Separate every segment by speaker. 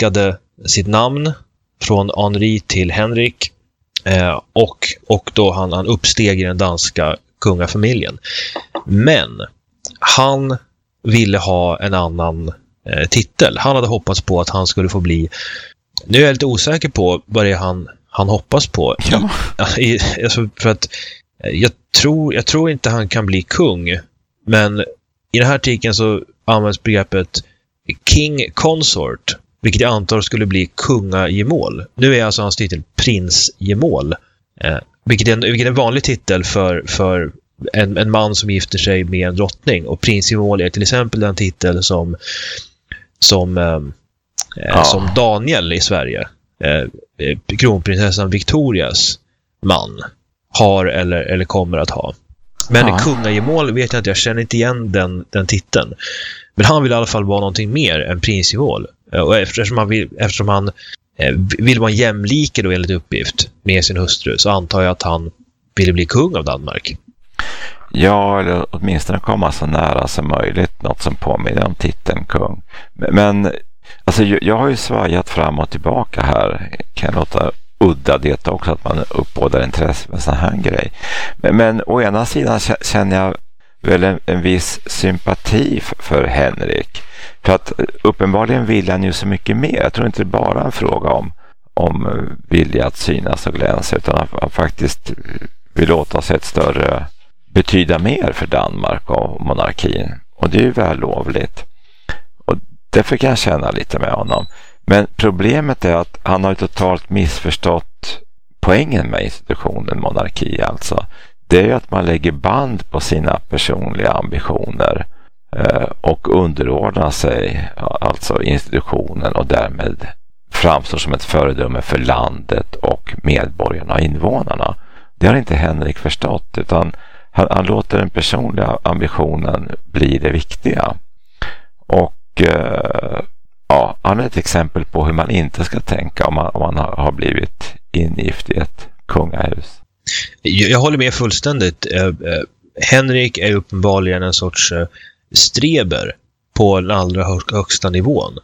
Speaker 1: ändringsskade sitt namn från Henri till Henrik. Och då han uppsteg i den danska kungafamiljen. Men han ville ha en annan titel. Han hade hoppats på att han skulle få bli... Nu är jag lite osäker på vad det är han hoppas på.
Speaker 2: Ja.
Speaker 1: Alltså för att jag tror inte han kan bli kung. Men i den här artikeln så används begreppet King Consort, vilket jag antar skulle bli kungagemål. Nu är alltså hans titel prinsgemål. Vilket är en vanlig titel för en man som gifter sig med en drottning. Och prinsgemål är till exempel den titel som Daniel i Sverige, kronprinsessan Victorias man, har eller kommer att ha. Men kungagemål vet jag inte, jag känner inte igen den titeln. Men han vill i alla fall vara någonting mer än prinsgemål. Och eftersom han vill vara en jämlike då enligt uppgift med sin hustru, så antar jag att han ville bli kung av Danmark.
Speaker 2: Ja, eller åtminstone komma så nära som möjligt, något som påminner om titeln kung. Men alltså, jag har ju svajat fram och tillbaka här. Kan låta udda det också, att man uppbådar intresse för sån här grej. Men å ena sidan känner jag väl en viss sympati för Henrik. För att uppenbarligen vill han ju så mycket mer. Jag tror inte det är bara en fråga om vilja att synas och glänsa, utan att han faktiskt vill låta sig betyda mer för Danmark och monarkin. Och det är ju vällovligt. Och därför kan jag känna lite med honom. Men problemet är att han har ju totalt missförstått poängen med institutionen monarki. Alltså. Det är ju att man lägger band på sina personliga ambitioner och underordnar sig alltså institutionen, och därmed framstår som ett föredöme för landet och medborgarna och invånarna. Det har inte Henrik förstått, utan han låter den personliga ambitionen bli det viktiga. Och han är ett exempel på hur man inte ska tänka om man har blivit ingift i ett kungahus.
Speaker 1: Jag håller med fullständigt. Henrik är uppenbarligen en sorts streber på den allra högsta nivån.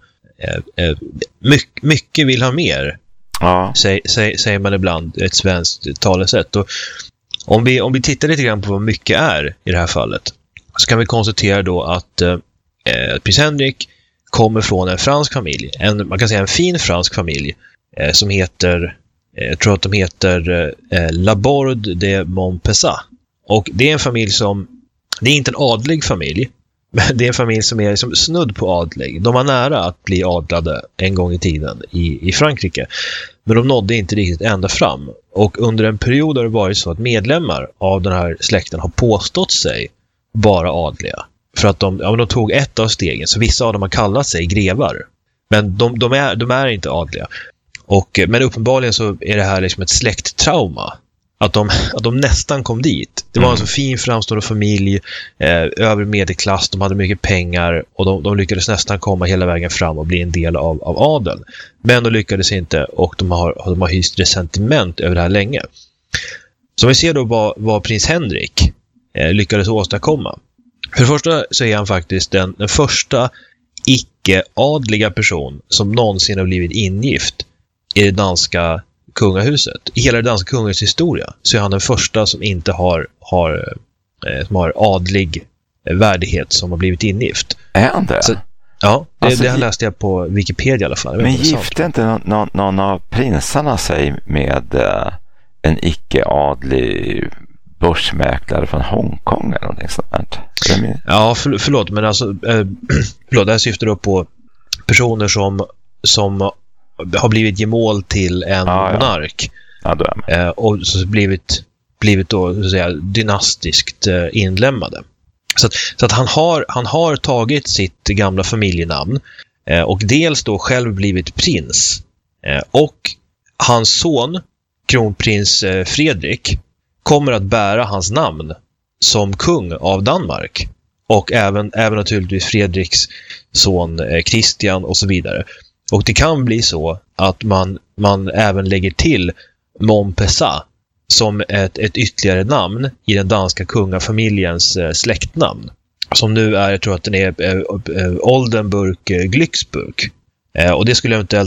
Speaker 1: Mycket vill ha mer. Ja. Säger man ibland, ett svenskt talesätt. Och om vi tittar lite grann på vad mycket är i det här fallet, så kan vi konstatera då att prins Henrik kommer från en fransk familj. Man kan säga en fin fransk familj som heter, jag tror att de heter Laborde de Montpessat. Och det är en familj det är inte en adlig familj, men det är en familj som är liksom snudd på adlig. De var nära att bli adlade en gång i tiden i Frankrike. Men de nådde inte riktigt ända fram. Och under en period har det varit så att medlemmar av den här släkten har påstått sig vara adliga. För att de tog ett av stegen. Så vissa av dem har kallat sig grevar. Men de är inte adliga. Men uppenbarligen så är det här liksom ett släkttrauma. Att de nästan kom dit. Det var en så fin framstående familj, över medelklass, de hade mycket pengar, och de lyckades nästan komma hela vägen fram och bli en del av adeln. Men de lyckades inte, och de har hyst resentiment över det här länge. Så vi ser då vad prins Henrik lyckades åstadkomma. För det första så är han faktiskt den första icke-adliga person som någonsin har blivit ingift i det danska kungahuset. I hela det danska kungahusets historia så är han den första som inte har adlig värdighet som har blivit ingift.
Speaker 2: Är han det? Så,
Speaker 1: ja, det läste jag på Wikipedia i alla fall.
Speaker 2: Men gifte inte någon av prinsarna sig med en icke-adlig börsmäklare från Hongkong eller någonting sånt där?
Speaker 1: Ja, förlåt, men alltså förlåt, det här syftar då på personer som har blivit gemål till en monark. Ja, och så blivit då så att säga dynastiskt inlemmade. Så att han har tagit sitt gamla familjenamn och dels då själv blivit prins. Och hans son, kronprins Fredrik, kommer att bära hans namn som kung av Danmark. Och även naturligtvis Fredriks son Christian och så vidare. Och det kan bli så att man även lägger till Montpessat som ett ytterligare namn i den danska kungafamiljens släktnamn. Som nu är, jag tror att den är Oldenburg-Glücksburg. Och det skulle eventuellt